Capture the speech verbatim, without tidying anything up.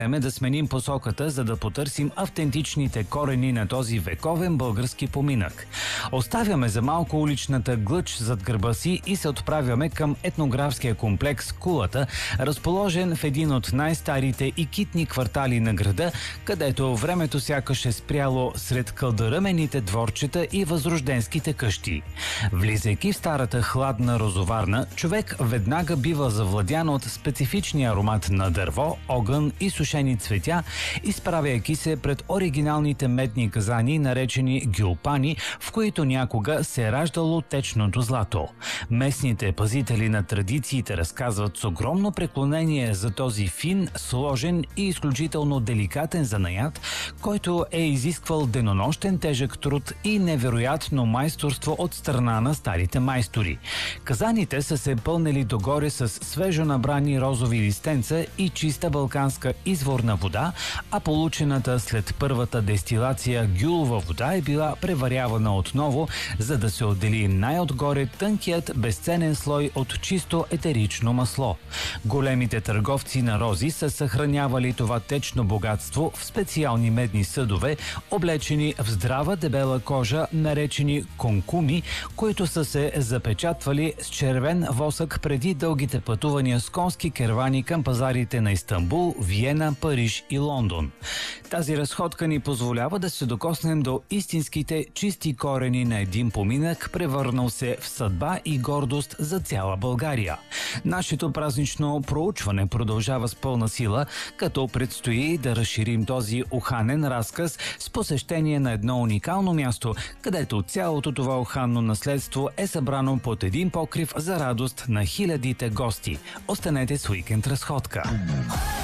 Време да сменим посоката, за да потърсим автентичните корени на този вековен български поминък. Оставяме за малко уличната глъч зад гърба си и се отправяме към етнографския комплекс Кулата, разположен в един от най-старите и китни квартали на града, където времето сякаш е спряло сред кълдъръмените дворчета и възрожденските къщи. Влизайки в старата хладна розоварна, човек веднага бива завладян от специфичния аромат на дърво, огън и сушени цветя, изправяйки се пред оригиналните медни казани, наречени гюлпани, в които някога се е раждало течното злато. Местните пазители на традициите разказват с огромно преклонение за този фин, сложен и изключително деликатен занаят, който е изисквал денонощен тежък труд и невероятно майсторство от страна на старите майстори. Казаните са се пълнели догоре с свежо набрани розови листенца и чиста балканска изворна вода, а получената след първата дестилация гюлова вода е била преварявана отново, за да се отдели най-отгоре тънкият безценен слой от чисто етерично масло. Големите търговци на рози са съхранявали това течно богатство в специални медни съдове, облечени в здрава дебела кожа, наречени конкуми, които са се запечатвали с червен восък преди дългите пътувания с конски кервани към пазарите на Истанбул, Виена, Париж и Лондон. Тази разходка ни позволява да се докоснем до истинските чисти корени на един поминък, превърнал се в съдба и гордост за цяла България. Нашето празнично проучване продължава с пълна сила, като предстои да разширим този уханен разказ с посещение на едно уникално място, където цялото това уханно наследство е събрано под един покрив за радост на хилядите гости. Останете с Уикенд разходка.